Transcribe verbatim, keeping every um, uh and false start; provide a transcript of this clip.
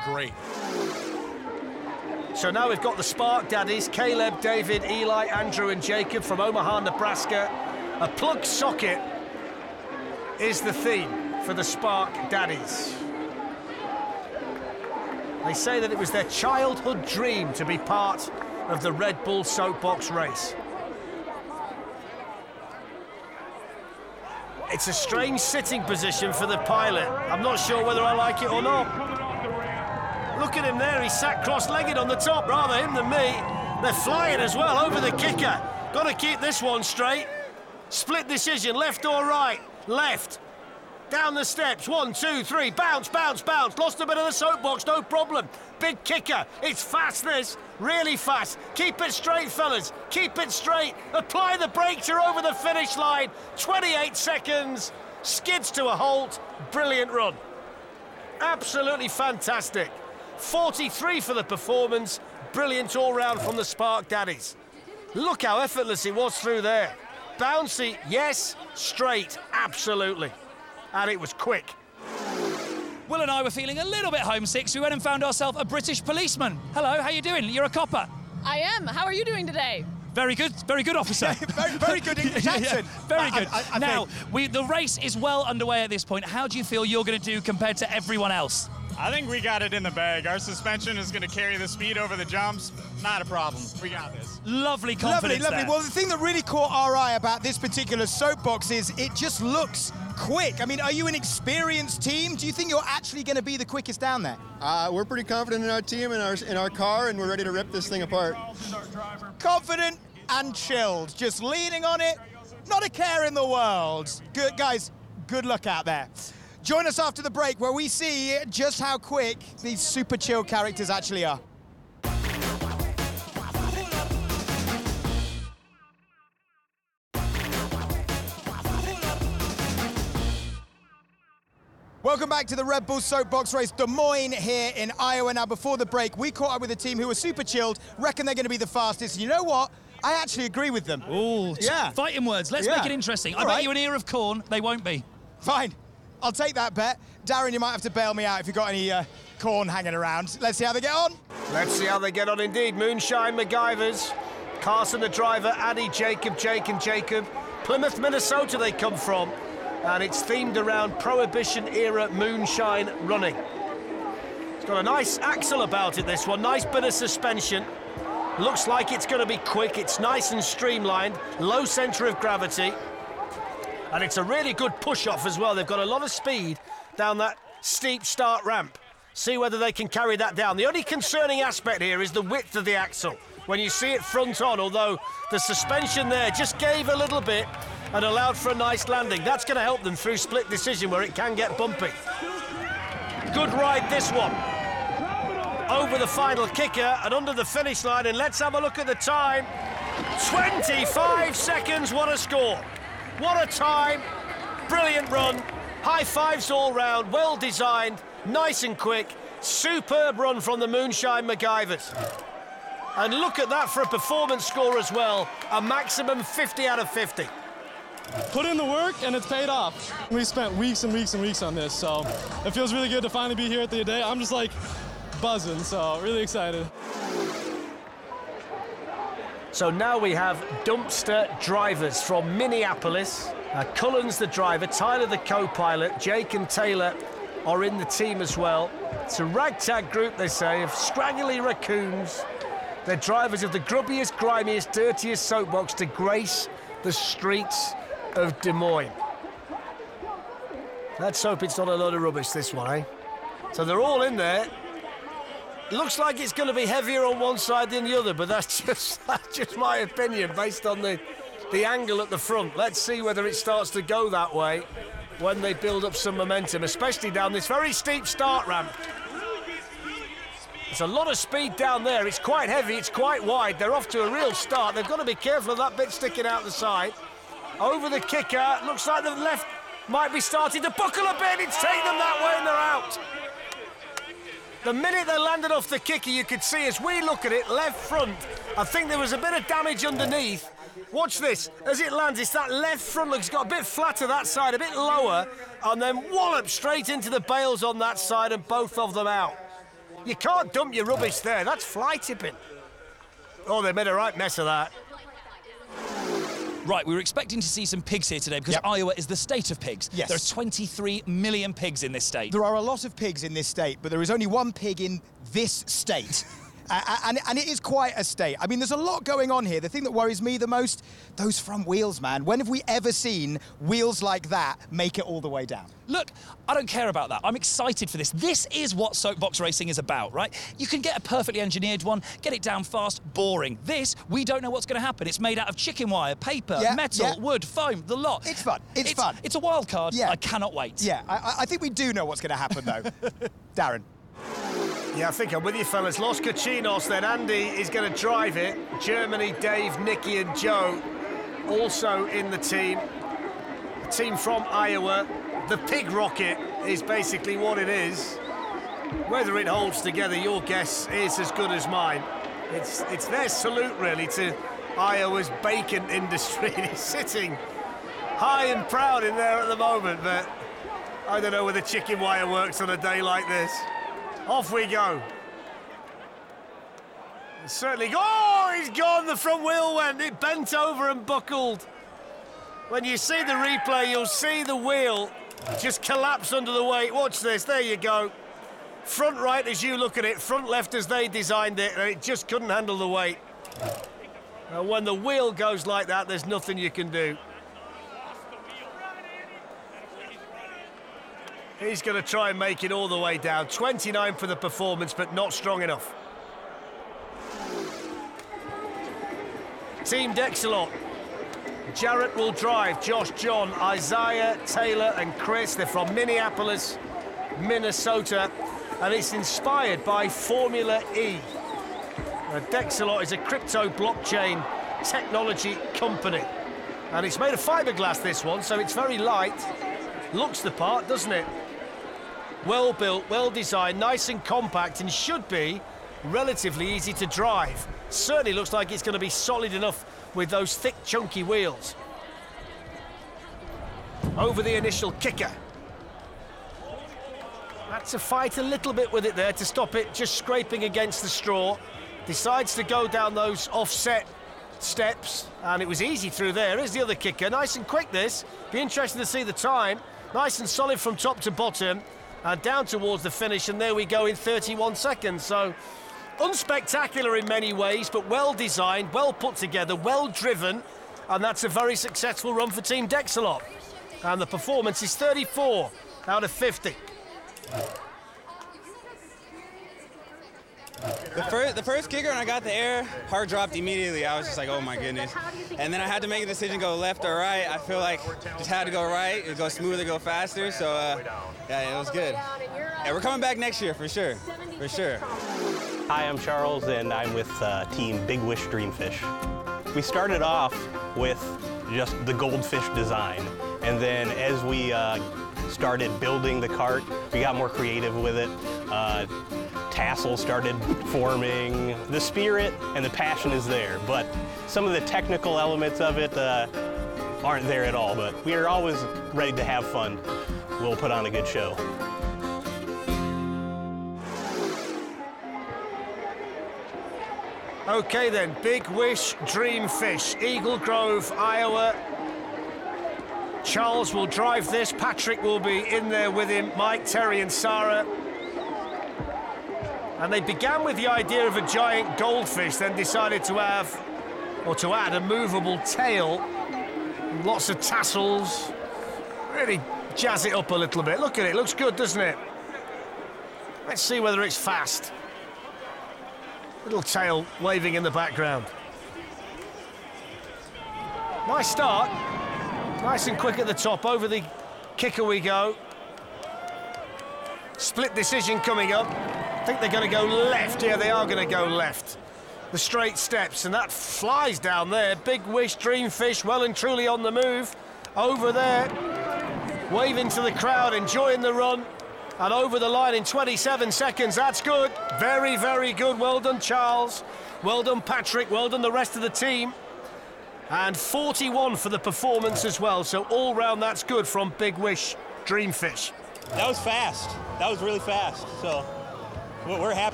great. So now we've got the Spark Daddies, Caleb, David, Eli, Andrew and Jacob from Omaha, Nebraska. A plug socket is the theme for the Spark Daddies. They say that it was their childhood dream to be part of the Red Bull Soapbox race. It's a strange sitting position for the pilot. I'm not sure whether I like it or not. Look at him there, he's sat cross-legged on the top, rather him than me. They're flying as well over the kicker. Got to keep this one straight. Split decision, left or right? Left. Down the steps, one, two, three, bounce, bounce, bounce. Lost a bit of the soapbox, no problem. Big kicker, it's fast this, really fast. Keep it straight, fellas, keep it straight. Apply the brakes, you're over the finish line. twenty-eight seconds, skids to a halt, brilliant run. Absolutely fantastic. forty-three for the performance, brilliant all round from the Spark Daddies. Look how effortless it was through there. Bouncy, yes, straight, absolutely. And it was quick. Will and I were feeling a little bit homesick, so we went and found ourselves a British policeman. Hello, how you doing? You're a copper. I am. How are you doing today? Very good, very good, officer. very, very good English accent. Yeah, very good. I, I, I now, think... we, the race is well underway at this point. How do you feel you're going to do compared to everyone else? I think we got it in the bag. Our suspension is going to carry the speed over the jumps. Not a problem. We got this. Lovely confidence. Lovely, lovely. There. Well, the thing that really caught our eye about this particular soapbox is it just looks quick. I mean, are you an experienced team? Do you think you're actually going to be the quickest down there? Uh, we're pretty confident in our team and our in our car, and we're ready to rip this thing apart. Confident and chilled, just leaning on it, not a care in the world. Good guys, good luck out there. Join us after the break where we see just how quick these super chill characters actually are. Welcome back to the Red Bull Soapbox Race, Des Moines here in Iowa. Now, before the break, we caught up with a team who were super chilled, reckon they're going to be the fastest. And you know what? I actually agree with them. Ooh, yeah. Fighting words. Let's yeah. make it interesting. All I bet right. you an ear of corn. They won't be. Fine. I'll take that bet. Darren, you might have to bail me out if you've got any uh, corn hanging around. Let's see how they get on. Let's see how they get on indeed. Moonshine MacGyvers, Carson the driver, Addy, Jacob, Jake and Jacob. Plymouth, Minnesota they come from. And it's themed around Prohibition-era moonshine running. It's got a nice axle about it, this one. Nice bit of suspension. Looks like it's going to be quick. It's nice and streamlined. Low centre of gravity. And it's a really good push-off as well. They've got a lot of speed down that steep start ramp. See whether they can carry that down. The only concerning aspect here is the width of the axle. When you see it front on, although the suspension there just gave a little bit and allowed for a nice landing. That's going to help them through split decision where it can get bumpy. Good ride, this one. Over the final kicker and under the finish line, and let's have a look at the time. twenty-five seconds, what a score. What a time, brilliant run, high fives all round, well designed, nice and quick, superb run from the Moonshine MacGyvers. And look at that for a performance score as well, a maximum fifty out of fifty. Put in the work and it's paid off. We spent weeks and weeks and weeks on this, so it feels really good to finally be here at the day. I'm just like buzzing, so really excited. So now we have dumpster drivers from Minneapolis. Uh, Cullen's the driver, Tyler the co-pilot, Jake and Taylor are in the team as well. It's a ragtag group, they say, of scraggly raccoons. They're drivers of the grubbiest, grimiest, dirtiest soapbox to grace the streets of Des Moines. Let's hope it's not a load of rubbish, this one, eh? So they're all in there. Looks like it's going to be heavier on one side than the other, but that's just, that's just my opinion based on the, the angle at the front. Let's see whether it starts to go that way when they build up some momentum, especially down this very steep start ramp. There's a lot of speed down there. It's quite heavy, it's quite wide. They're off to a real start. They've got to be careful of that bit sticking out the side. Over the kicker, looks like the left might be starting to buckle a bit. It's taken them that way and they're out. The minute they landed off the kicker, you could see as we look at it, left front, I think there was a bit of damage underneath. Watch this, as it lands, it's that left front look, it's got a bit flatter that side, a bit lower, and then wallop straight into the bales on that side and both of them out. You can't dump your rubbish there. That's fly tipping. Oh, they made a right mess of that. Right, we were expecting to see some pigs here today because Yep. Iowa is the state of pigs. Yes. There are twenty-three million pigs in this state. There are a lot of pigs in this state, but there is only one pig in this state. uh, and, and it is quite a state. I mean, there's a lot going on here. The thing that worries me the most, those front wheels, man. When have we ever seen wheels like that make it all the way down? Look, I don't care about that. I'm excited for this. This is what soapbox racing is about, right? You can get a perfectly engineered one, get it down fast, boring. This, we don't know what's going to happen. It's made out of chicken wire, paper, Yeah, metal, yeah. wood, foam, the lot. It's fun. It's fun. It's a wild card. Yeah. I cannot wait. Yeah, I, I think we do know what's going to happen, though. Darren. Yeah, I think I'm with you, fellas. Los Cochinos, then Andy is going to drive it. Germany, Dave, Nicky and Joe also in the team. A team from Iowa. The pig rocket is basically what it is. Whether it holds together, your guess is as good as mine. It's, it's their salute, really, to Iowa's bacon industry. It's sitting high and proud in there at the moment, but I don't know whether chicken wire works on a day like this. Off we go. It's certainly, oh, he's gone. The front wheel went. It bent over and buckled. When you see the replay, you'll see the wheel just collapse under the weight. Watch this. There you go. Front right as you look at it, front left as they designed it, and it just couldn't handle the weight. And when the wheel goes like that, there's nothing you can do. He's going to try and make it all the way down. twenty-nine for the performance, but not strong enough. Team Dexalot. Jarrett will drive. Josh, John, Isaiah, Taylor and Chris. They're from Minneapolis, Minnesota. And it's inspired by Formula E. Now, Dexalot is a crypto blockchain technology company. And it's made of fiberglass, this one, so it's very light. Looks the part, doesn't it? Well built, well designed, nice and compact, and should be relatively easy to drive. Certainly looks like it's going to be solid enough with those thick, chunky wheels. Over the initial kicker. Had to fight a little bit with it there to stop it just scraping against the straw. Decides to go down those offset steps, and it was easy through there. Here's the other kicker. Nice and quick, this. Be interesting to see the time. Nice and solid from top to bottom, and down towards the finish, and there we go in thirty-one seconds. So, unspectacular in many ways, but well designed, well put together, well driven, and that's a very successful run for Team Dexalot. And the performance is thirty-four out of fifty. The first, the first kicker, when I got the air, heart dropped immediately. I was just like, oh my goodness. And then I had to make a decision, go left or right. I feel like just had to go right. It go smoother, go faster. So uh, yeah, it was good. And we're coming back next year for sure, for sure. Hi, I'm Charles, and I'm with uh, Team Big Wish Dreamfish. We started off with just the goldfish design, and then as we uh, started building the cart, we got more creative with it. Uh, tassels started forming. The spirit and the passion is there, but some of the technical elements of it uh, aren't there at all, but we are always ready to have fun. We'll put on a good show. Okay then, Big Wish Dreamfish, Eagle Grove, Iowa. Charles will drive this, Patrick will be in there with him, Mike, Terry and Sarah. And they began with the idea of a giant goldfish, then decided to have, or to add, a movable tail. Lots of tassels. Really jazz it up a little bit. Look at it, looks good, doesn't it? Let's see whether it's fast. Little tail waving in the background. Nice start. Nice and quick at the top. Over the kicker we go. Split decision coming up. I think they're going to go left. Yeah, they are going to go left. The straight steps, and that flies down there. Big Wish Dreamfish well and truly on the move. Over there, waving to the crowd, enjoying the run. And over the line in twenty-seven seconds, that's good. Very, very good. Well done, Charles. Well done, Patrick. Well done, the rest of the team. And forty-one for the performance as well. So all round, that's good from Big Wish Dreamfish. That was fast. That was really fast. So we're happy.